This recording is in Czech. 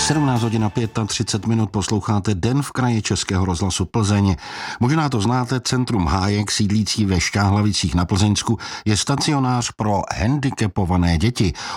17 hodin a 35 minut posloucháte Den v kraji Českého rozhlasu Plzeň. Možná to znáte, Centrum Hájek, sídlící ve Šťáhlavicích na Plzeňsku, je stacionář pro handicapované děti.